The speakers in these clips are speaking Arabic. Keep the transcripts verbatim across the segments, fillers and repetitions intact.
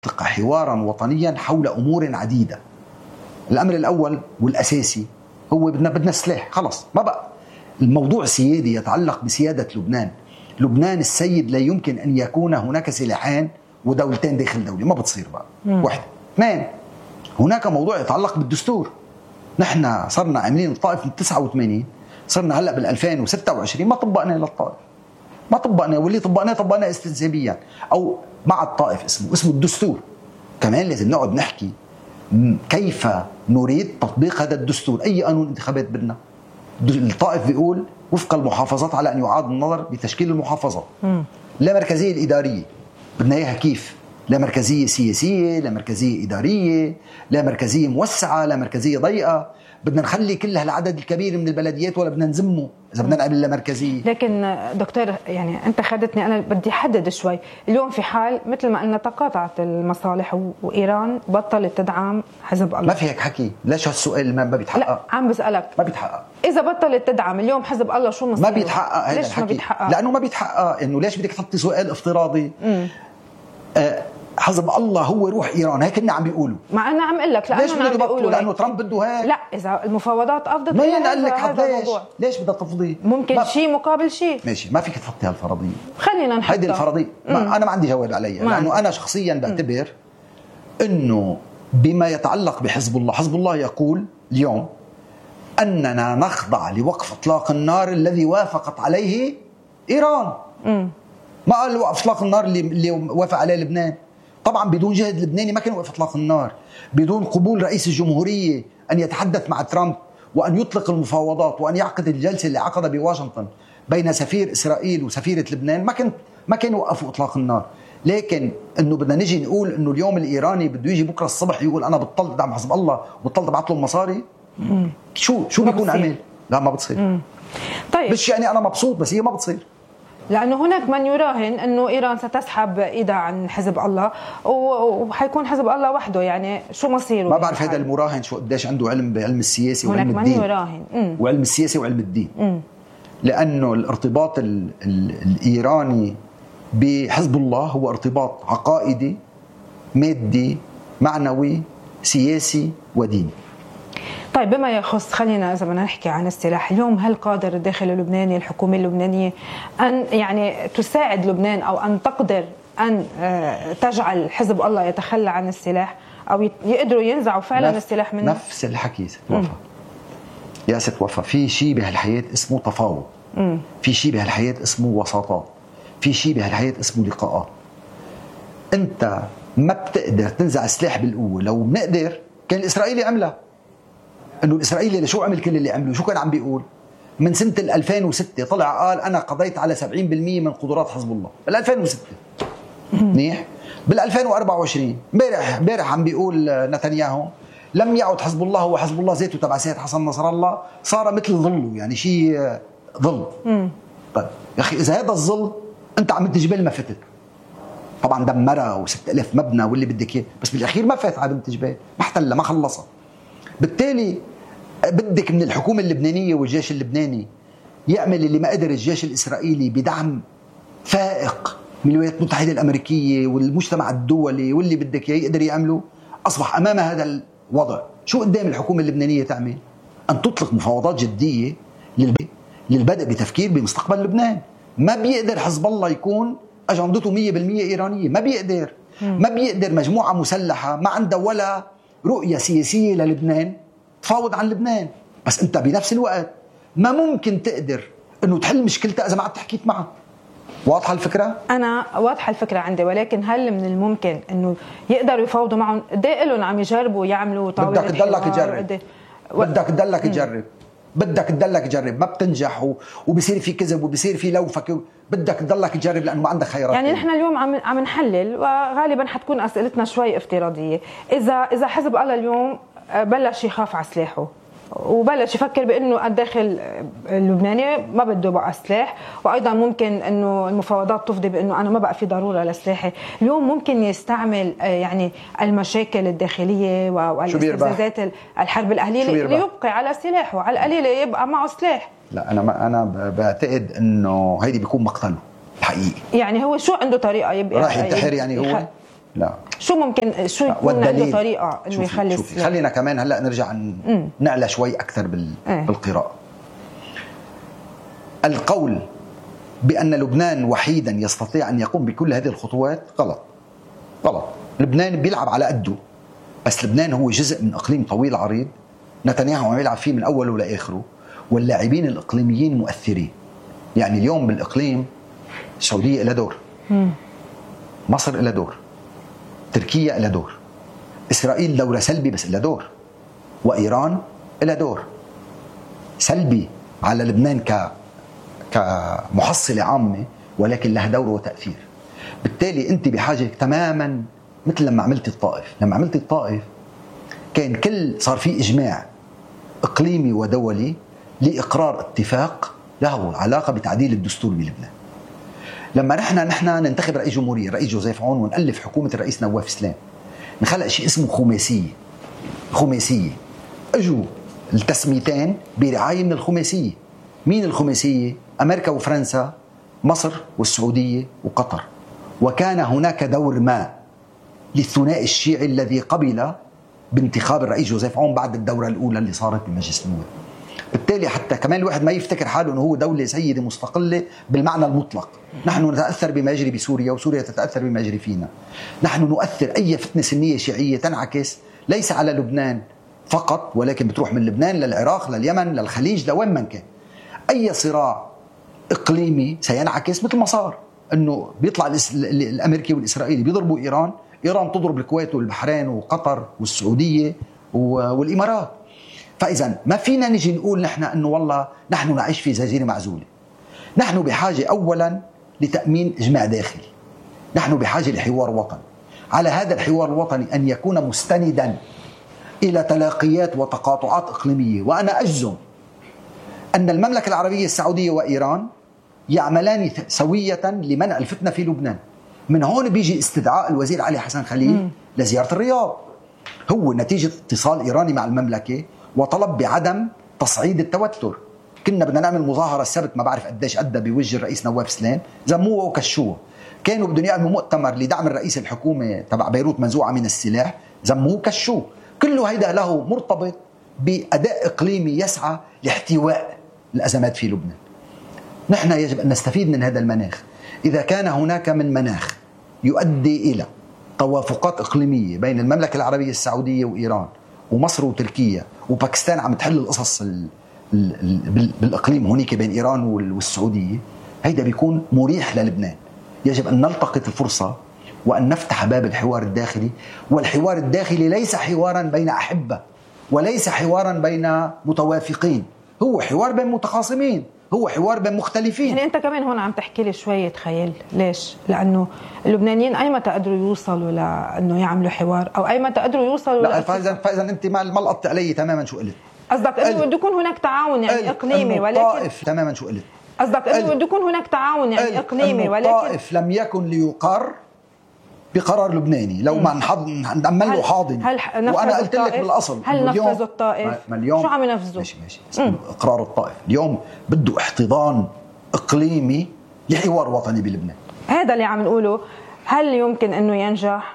حوارا وطنيا حول أمور عديدة. الأمر الأول والأساسي هو بدنا بدنا سلاح. خلص ما بقى الموضوع سيادي يتعلق بسيادة لبنان. لبنان السيد لا يمكن أن يكون هناك سلاحين ودولتين داخل دولة، ما بتصير بقى. مم. واحدة. اثنين، هناك موضوع يتعلق بالدستور. نحن صرنا عاملين الطائف من تسعة وثمانين، صرنا هلا بال ألفين وستة وعشرين ما طبقنا للطائف، ما طبقنا، واللي طبقناه طبقناه استنسابيا او مع الطائف. اسمه اسمه الدستور. كمان لازم نقعد نحكي كيف نريد تطبيق هذا الدستور. اي قانون انتخابات بدنا؟ الطائف بيقول وفق المحافظات على ان يعاد النظر بتشكيل المحافظات. م. لا مركزيه الاداريه بدنا اياها كيف؟ لا مركزيه سياسيه، لا مركزيه اداريه، لا مركزيه موسعه، لا مركزيه ضيقه. بدنا نخلي كل هالعدد الكبير من البلديات ولا بدنا نزمه اذا بدنا نعمل لا مركزيه؟ لكن دكتور يعني انت خدتني، انا بدي احدد شوي. اليوم في حال مثل ما قلنا تقاطعت المصالح وايران بطلت تدعم حزب الله. ما في هيك حكي. ليش هالسؤال ما بيتحقق؟ لا عم بسالك. ما بيتحقق. اذا بطلت تدعم اليوم حزب الله شو مصيره؟ ما بيتحقق هذا ليش الحكي؟ ما بيتحقق؟ لانه ما بيتحقق. انه ليش بدك تحطي سؤال افتراضي؟ آه حزب الله هو روح ايران، هيك كنا عم بيقولوا. ما انا عم اقول لك ليش بدنا نبطلوا؟ لانه ترامب بده هيك. لا اذا المفاوضات افضت ما ينقل لك هذا الموضوع. ليش بدها تفضي؟ ممكن شيء مقابل شيء. ماشي، ما فيك تحطي هالفرضيه. خلينا نحطها. هيدي الفرضيه ما انا ما عندي جواب عليها، لانه انا شخصيا بعتبر انه بما يتعلق بحزب الله، حزب الله يقول اليوم اننا نخضع لوقف اطلاق النار الذي وافقت عليه ايران. م. ما قال وقف اطلاق النار اللي, اللي وافق عليه لبنان. طبعا بدون جهد لبناني ما كان وقف اطلاق النار، بدون قبول رئيس الجمهوريه ان يتحدث مع ترامب وان يطلق المفاوضات وان يعقد الجلسه اللي عقدها بواشنطن بين سفير اسرائيل وسفيره لبنان، ما كان ما كانوا وقفوا اطلاق النار. لكن انه بدنا نجي نقول انه اليوم الايراني بده يجي بكره الصبح يقول انا بطلت دعم حزب الله وبطلت ابعث له المصاري. مم. شو شو بيكون عمل؟ لا ما بتصير. مم. طيب مش يعني انا مبسوط، بس هي ما بتصير. لأنه هناك من يراهن أنه إيران ستسحب إيدها عن حزب الله وحيكون حزب الله وحده، يعني شو مصيره؟ ما بعرف هذا المراهن شو قديش عنده علم بعلم السياسي وعلم الدين. هناك من يراهن مم. وعلم السياسي وعلم الدين. مم. لأنه الارتباط ال ال الإيراني بحزب الله هو ارتباط عقائدي مادي معنوي سياسي وديني. طيب بما يخص، خلينا إذا بدنا نحكي عن السلاح اليوم، هل قادر الداخل اللبناني الحكومة اللبنانية أن يعني تساعد لبنان أو أن تقدر أن تجعل حزب الله يتخلى عن السلاح أو يقدروا ينزعوا فعلا السلاح منه؟ نفس الحكي ست وفا. يا ست وفا، في شيء بهالحياة اسمه تفاوض، في شيء بهالحياة اسمه وساطات، في شيء بهالحياة اسمه لقاءات. أنت ما بتقدر تنزع السلاح بالقوة. لو بنقدر كان الإسرائيلي عملها. انه الاسرائيلي شو عمل كل اللي عمله؟ شو كان عم بيقول؟ من سنه ألفين وستة طلع قال انا قضيت على سبعين بالمئة من قدرات حزب الله بال ألفين وستة. منيح. بال ألفين وأربعة وعشرين امبارح امبارح عم بيقول نتنياهو لم يعد حزب الله هو حزب الله ذاته تبع سيد حسن نصر الله، صار مثل ظله، يعني شيء ظل. طيب يا اخي اذا هذا الظل انت عم تجبل ما فتت. طبعا دمرها وستة آلاف مبنى واللي بدك اياه، بس بالاخير ما فات على بنت جبال، ما احتلها، ما خلصها. بالتالي بدك من الحكومة اللبنانية والجيش اللبناني يعمل اللي ما قدر الجيش الإسرائيلي بدعم فائق من الولايات المتحدة الأمريكية والمجتمع الدولي واللي بدك يقدر يعمله. أصبح أمام هذا الوضع شو قدام الحكومة اللبنانية تعمل؟ أن تطلق مفاوضات جدية للبدء بتفكير بمستقبل لبنان. ما بيقدر حزب الله يكون أجندته مية بالمية إيرانية، ما بيقدر. ما بيقدر مجموعة مسلحة ما عندها ولا رؤية سياسية للبنان تفاوض عن لبنان. بس انت بنفس الوقت ما ممكن تقدر انه تحل مشكلتها اذا ما عاد حكيت معها. واضحه الفكره؟ انا واضحه الفكره عندي، ولكن هل من الممكن انه يقدروا يفاوضوا معهم؟ قد ايه لهم عم يجربوا يعملوا طاوله؟ بدك تضلك تجرب، بدك تضلك تجرب، بدك تضلك تجرب. ما بتنجح وبصير في كذب وبصير في لوفك، بدك تضلك تجرب لانه ما عندك خيارات. يعني نحن اليوم عم عم نحلل، وغالبا حتكون اسئلتنا شوي افتراضيه. اذا اذا حزب الله اليوم بلش يخاف على سلاحه وبلش يفكر بانه الداخل اللبناني ما بده بقى سلاح، وايضا ممكن انه المفاوضات تفضي بانه انا ما بقى في ضروره لسلاحي، اليوم ممكن يستعمل يعني المشاكل الداخليه والاستفزازات الحرب الاهليه ليبقي على سلاحه، على القليله يبقى معه سلاح. لا انا ما انا بعتقد انه هيدي بيكون مقتله الحقيقي. يعني هو شو عنده طريقه يبقى راح ينتحر يعني هو؟ لا شو ممكن شو يكون عنده طريقه انه يخلي شوفي خلينا كمان هلا نرجع نعلى شوي اكثر بال... ايه؟ بالقراءه. القول بان لبنان وحيدا يستطيع ان يقوم بكل هذه الخطوات غلط غلط. لبنان بيلعب على قده، بس لبنان هو جزء من اقليم طويل عريض نتنياهو عم يلعب فيه من اوله لاخره، واللاعبين الاقليميين مؤثرين. يعني اليوم بالاقليم السعوديه لها دور، مصر لها دور، تركيا لها دور، اسرائيل دوره سلبي بس لها دور، وايران لها دور سلبي على لبنان ك كمحصله عامه، ولكن لها دور وتاثير. بالتالي انت بحاجه تماما مثل لما عملت الطائف. لما عملت الطائف كان كل صار في اجماع اقليمي ودولي لاقرار اتفاق له علاقه بتعديل الدستور بلبنان. لما نحن نحن ننتخب رئيس جمهوريه الرئيس جوزيف عون ونالف حكومه الرئيس نواف سلام، نخلق شيء اسمه خماسيه. خماسيه اجوا التسميتين برعايه من الخماسيه. مين الخماسيه؟ امريكا وفرنسا، مصر والسعوديه وقطر. وكان هناك دور ما للثنائي الشيعي الذي قبل بانتخاب الرئيس جوزيف عون بعد الدوره الاولى اللي صارت بمجلس النواب. بالتالي حتى كمان الواحد ما يفتكر حاله انه هو دوله سيده مستقله بالمعنى المطلق. نحن نتاثر بما يجري بسوريا وسوريا تتاثر بما يجري فينا. نحن نؤثر اي فتنه سنيه شيعيه تنعكس ليس على لبنان فقط، ولكن بتروح من لبنان للعراق لليمن للخليج لوين ما كان. اي صراع اقليمي سينعكس مثل ما صار انه بيطلع الامريكي والاسرائيلي بيضربوا ايران، ايران تضرب الكويت والبحرين وقطر والسعوديه والامارات. فاذا ما فينا نجي نقول نحن انه والله نحن نعيش في جزيره معزوله. نحن بحاجه اولا لتامين اجماع داخلي. نحن بحاجه لحوار وطني. على هذا الحوار الوطني ان يكون مستندا الى تلاقيات وتقاطعات اقليميه. وانا اجزم ان المملكه العربيه السعوديه وايران يعملان سويه لمنع الفتنه في لبنان. من هون بيجي استدعاء الوزير علي حسن خليل م. لزياره الرياض، هو نتيجه اتصال ايراني مع المملكه وطلب بعدم تصعيد التوتر. كنا بدنا نعمل مظاهره السبت ما بعرف قديش ادى بوجه الرئيس نواف سلام، زموها وكشوها. كانوا بدهم يعملوا مؤتمر لدعم الرئيس الحكومه تبع بيروت منزوعه من السلاح، زموه وكشوه. كله هيدا له مرتبط باداء اقليمي يسعى لاحتواء الازمات في لبنان. نحن يجب ان نستفيد من هذا المناخ. اذا كان هناك من مناخ يؤدي الى توافقات اقليميه بين المملكه العربيه السعوديه وايران ومصر وتركيا وباكستان عم تحل القصص ال ال ال بالاقليم هونيك بين ايران والسعوديه، هيدا بيكون مريح للبنان. يجب ان نلتقط الفرصه وان نفتح باب الحوار الداخلي. والحوار الداخلي ليس حوارا بين احبه وليس حوارا بين متوافقين، هو حوار بين متخاصمين، هو حوار بين مختلفين. يعني انت كمان هون عم تحكي لي شويه خيال. ليش؟ لانه اللبنانيين اي متى قدروا يوصلوا لانه يعملوا حوار او اي متى قدروا يوصلوا. لا فاذا فاذا انت ما لقطت علي تماما شو قلت. قصدك انه بده يكون هناك تعاون يعني اقليمي، ولكن الطائف تماما شو قلت. قصدك انه بده يكون هناك تعاون يعني اقليمي، ولكن الطائف لم يكن ليقر بقرار لبناني. لو ما نعمل له حاضن. وانا قلت لك بالاصل هل نفذوا الطائف؟ شو عم ينفذوا؟ ماشي ماشي اقرار الطائف اليوم بده احتضان اقليمي لحوار وطني بلبنان. هذا اللي عم نقوله. هل يمكن انه ينجح؟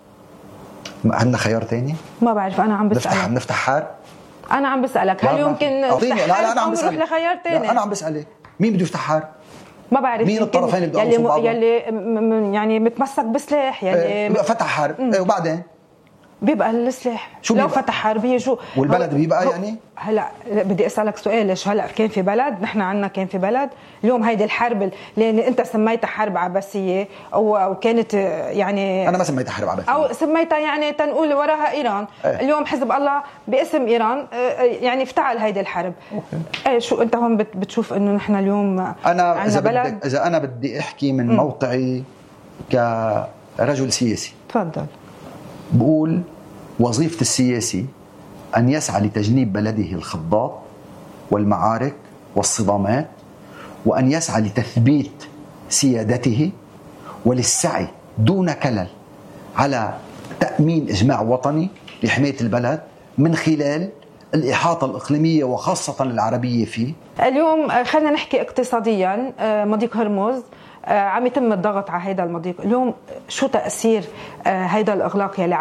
عندنا خيار ثاني؟ ما بعرف، انا عم بسألك. نفتح نفتح حرب. انا عم بسألك هل يمكن نفتح حرب؟ لا لا انا عم بسألك لخيار ثاني. انا عم بسألك مين بده يفتح حرب؟ ما بعرف مين الطرفين اللي بدهم يلي, بعض؟ يلي يعني متمسك بسلاح يلي بيبقى فتح حرب. ايه وبعدين بيبقى السلاح لو بيبقى؟ فتح حرب هي شو والبلد بيبقى يعني. هلا بدي اسالك سؤال. ليش هلا كان في بلد؟ نحن عندنا كان في بلد. اليوم هيدي الحرب اللي انت سميتها حرب عباسيه او كانت يعني انا ما سميتها حرب عباسيه او سميتها يعني تنقول وراها ايران. ايه؟ اليوم حزب الله باسم ايران يعني افتعل هيدي الحرب. ايه شو انت هون بتشوف انه نحن اليوم انا اذا بلد؟ اذا انا بدي احكي من م. موقعي كرجل سياسي، تفضل. بقول وظيفة السياسي أن يسعى لتجنيب بلده الخضات والمعارك والصدامات، وأن يسعى لتثبيت سيادته وللسعي دون كلل على تأمين إجماع وطني لحماية البلد من خلال الإحاطة الإقليمية وخاصة العربية فيه. اليوم خلينا نحكي اقتصاديا. مضيق هرمز عم يتم الضغط على هذا المضيق. اليوم شو تأثير هذا الإغلاق يلي